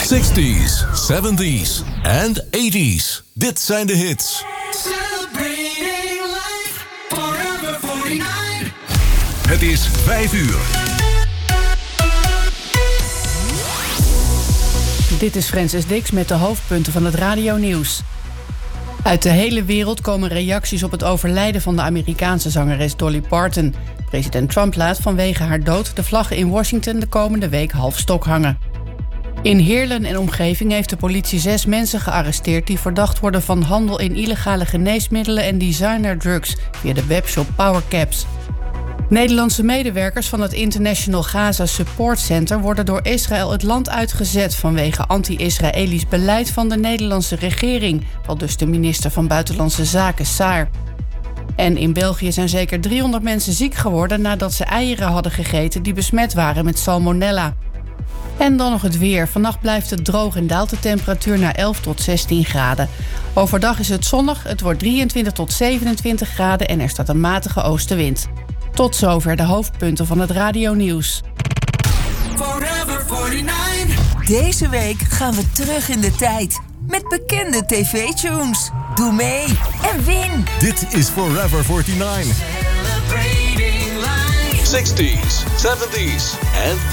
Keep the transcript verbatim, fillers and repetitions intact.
zestig's, zeventig's en tachtig's. Dit zijn de hits. Celebrating life, forever forty-nine. Het is vijf uur. Dit is Francis Dix met de hoofdpunten van het radionieuws. Uit de hele wereld komen reacties op het overlijden van de Amerikaanse zangeres Dolly Parton. President Trump laat vanwege haar dood de vlaggen in Washington de komende week half stok hangen. In Heerlen en omgeving heeft de politie zes mensen gearresteerd die verdacht worden van handel in illegale geneesmiddelen en designerdrugs via de webshop PowerCaps. Nederlandse medewerkers van het International Gaza Support Center worden door Israël het land uitgezet vanwege anti-Israëlisch beleid van de Nederlandse regering, aldus de minister van Buitenlandse Zaken Saar. En in België zijn zeker driehonderd mensen ziek geworden nadat ze eieren hadden gegeten die besmet waren met salmonella. En dan nog het weer. Vannacht blijft het droog en daalt de temperatuur naar elf tot zestien graden. Overdag is het zonnig, het wordt drieëntwintig tot zevenentwintig graden en er staat een matige oostenwind. Tot zover de hoofdpunten van het radionieuws. Forever forty-nine. Deze week gaan we terug in de tijd met bekende tv-tunes. Doe mee en win! Dit is Forever forty-nine. Celebrating life. zestig's, zeventig's en